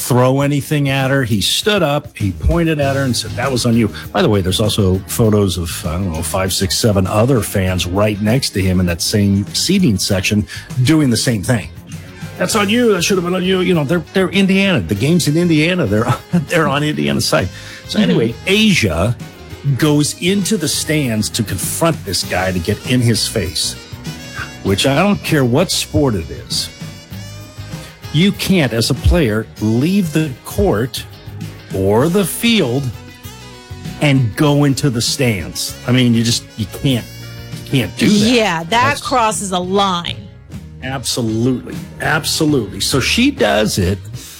throw anything at her. He stood up, he pointed at her and said, "That was on you." By the way, there's also photos of, 5, 6, 7 other fans right next to him in that same seating section doing the same thing. "That's on you. That should have been on you." They're Indiana. The game's in Indiana. They're on Indiana's side. So anyway, A'ja goes into the stands to confront this guy to get in his face, which I don't care what sport it is. You can't, as a player, leave the court or the field and go into the stands. I mean, you can't do that. Yeah, that crosses a line. Absolutely. Absolutely. So she does it.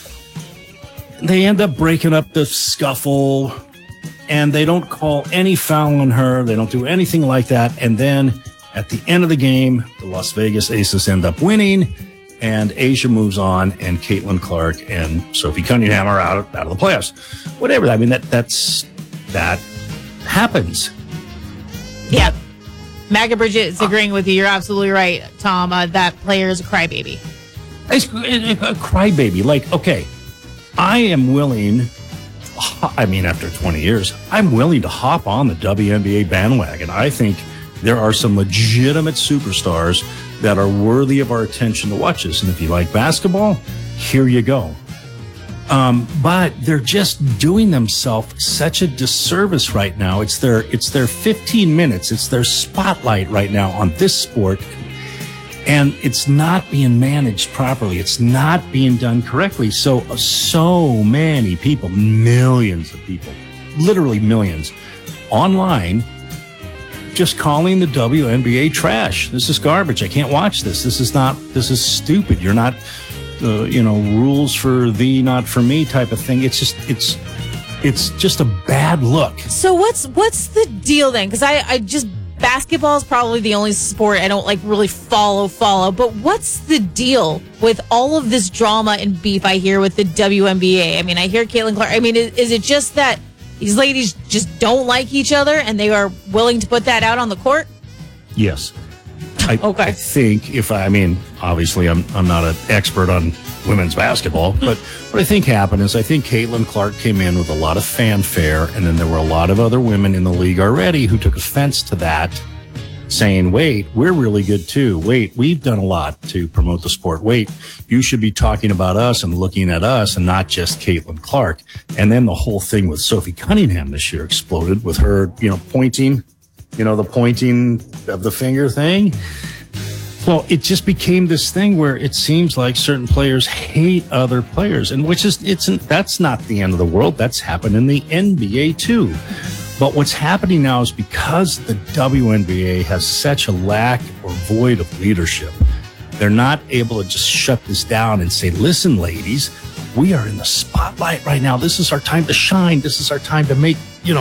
They end up breaking up the scuffle, and they don't call any foul on her. They don't do anything like that. And then at the end of the game, the Las Vegas Aces end up winning, and A'ja moves on, and Caitlin Clark and Sophie Cunningham are out of the playoffs. Whatever. I mean, that happens. Yeah. Maggie Bridget is agreeing with you. You're absolutely right, Tom. That player is a crybaby. A crybaby. Like, okay, I am willing, after 20 years, I'm willing to hop on the WNBA bandwagon. I think there are some legitimate superstars that are worthy of our attention to watch this. And if you like basketball, here you go. But they're just doing themselves such a disservice right now. It's their 15 minutes. It's their spotlight right now on this sport. And it's not being managed properly. It's not being done correctly. So many people, millions of people, literally millions, online, just calling the WNBA trash. This is garbage. I can't watch this. This is stupid. You're not, rules for thee, not for me type of thing. It's just a bad look. So what's the deal then? Because I just, basketball is probably the only sport I don't really follow. But what's the deal with all of this drama and beef I hear with the WNBA? I mean, I hear Caitlin Clark. I mean, is it just that these ladies just don't like each other and they are willing to put that out on the court? Yes. Okay. I think obviously I'm not an expert on women's basketball, but what I think happened is I think Caitlin Clark came in with a lot of fanfare, and then there were a lot of other women in the league already who took offense to that, saying, "Wait, we're really good too. Wait, we've done a lot to promote the sport. Wait, you should be talking about us and looking at us and not just Caitlin Clark." And then the whole thing with Sophie Cunningham this year exploded with her, pointing, the pointing of the finger thing. Well, it just became this thing where it seems like certain players hate other players, and that's not the end of the world. That's happened in the NBA too. But what's happening now is because the WNBA has such a lack or void of leadership, they're not able to just shut this down and say, "Listen, ladies, we are in the spotlight right now. This is our time to shine. This is our time to make,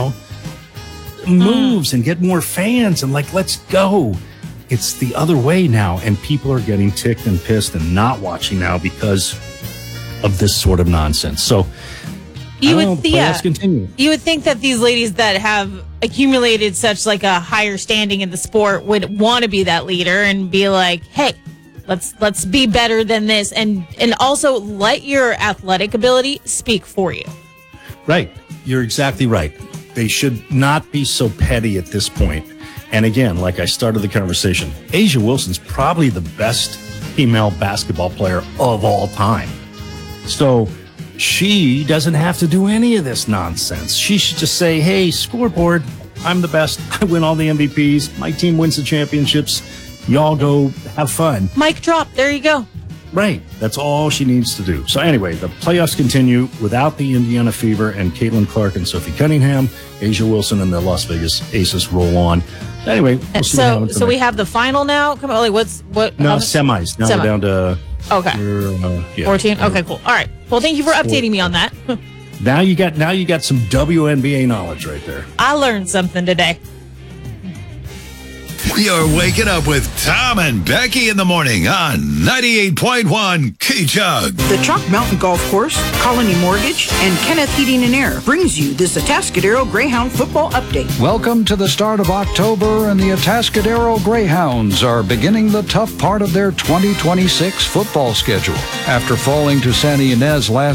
moves and get more fans, and let's go." It's the other way now, and people are getting ticked and pissed and not watching now because of this sort of nonsense. So you would think that these ladies that have accumulated such a higher standing in the sport would want to be that leader and be like, "Hey, let's be better than this," and also let your athletic ability speak for you. Right. You're exactly right. They should not be so petty at this point. And again, like I started the conversation, A'ja Wilson's probably the best female basketball player of all time. So she doesn't have to do any of this nonsense. She should just say, "Hey, scoreboard, I'm the best. I win all the MVPs. My team wins the championships. Y'all go have fun." Mic drop. There you go. Right. That's all she needs to do. So anyway, the playoffs continue without the Indiana Fever and Caitlin Clark and Sophie Cunningham. A'ja Wilson and the Las Vegas Aces roll on. Anyway, we'll see what happens so we have the final now. Come on, what? No, semis. Now we're down to 14. Okay, cool. All right. Well, thank you for updating me on that. Now you got some WNBA knowledge right there. I learned something today. You're waking up with Tom and Becky in the morning on 98.1 K-Jug. The Chalk Mountain Golf Course, Colony Mortgage, and Kenneth Heating and Air brings you this Atascadero Greyhound football update. Welcome to the start of October, and the Atascadero Greyhounds are beginning the tough part of their 2026 football schedule. After falling to Santa Ynez last